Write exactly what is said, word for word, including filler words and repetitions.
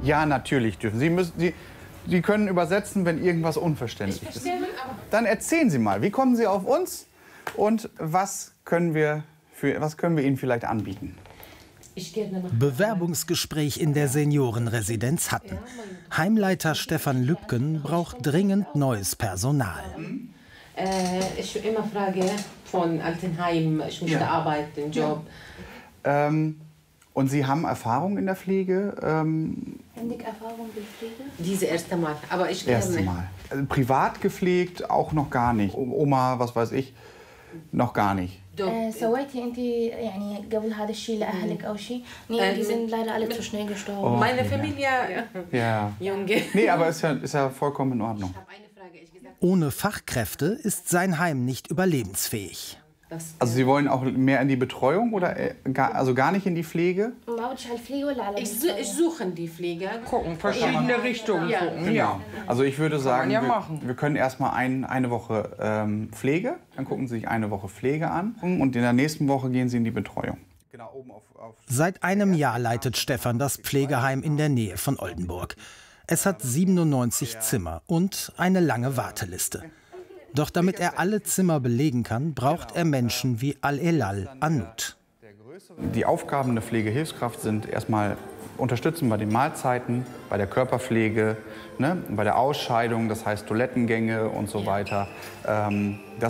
Ja, natürlich dürfen Sie. Müssen, Sie, Sie können übersetzen, wenn irgendwas unverständlich Ich ist. verstehe, aber Dann erzählen Sie mal, wie kommen Sie auf uns und was können wir, für, was können wir Ihnen vielleicht anbieten? ich gehe nach Bewerbungsgespräch in der Seniorenresidenz Hatten. Heimleiter Stefan Lübken braucht dringend neues Personal. Äh, ich immer frage von Altenheim, ich möchte Ja. arbeiten, Job. Ähm, und Sie haben Erfahrung in der Pflege? Ähm, عندك أفاهم بالفريدة؟ Diese erste Mal, aber ich erste gerne. Mal. Also privat gepflegt auch noch gar nicht. Oma, was weiß ich, noch gar nicht. Job. آه، سويتي أنت يعني قبل هذا الشيء لأهلك أو شيء؟ Nee, Ähm, die sind leider alle zu schnell gestorben. Oh. Meine ja. Familie, Ja. Junge. Nee, aber ist ja, ist ja vollkommen in Ordnung. Ich habe eine Frage, ich gesagt, Ohne Fachkräfte ist sein Heim nicht überlebensfähig. das Also Sie wollen auch mehr in die Betreuung oder äh, gar, also gar nicht in die Pflege? ما بدش على الفريق ولا على ich, su ich suche die Pflege. Gucken, verschiedene Richtungen Ja. gucken, ja. Also ich würde sagen, ja wir, machen. wir können erstmal ein, eine Woche ähm, Pflege, dann gucken Sie sich eine Woche Pflege an und in der nächsten Woche gehen Sie in die Betreuung. Genau, oben auf, auf Seit einem Jahr leitet Stefan das Pflegeheim in der Nähe von Oldenburg. Es hat siebenundneunzig Zimmer und eine lange Warteliste. Doch damit er alle Zimmer belegen kann, braucht er Menschen wie Al-Elal Anud. Die Aufgaben der Pflegehilfskraft sind erstmal unterstützen bei den Mahlzeiten, bei der Körperpflege, ne, bei der Ausscheidung, das heißt Toilettengänge und so weiter. Ähm, das